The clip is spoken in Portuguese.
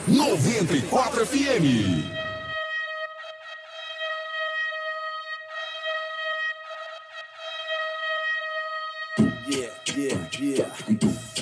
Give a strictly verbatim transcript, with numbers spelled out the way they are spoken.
noventa e quatro F M. Yeah, yeah, yeah.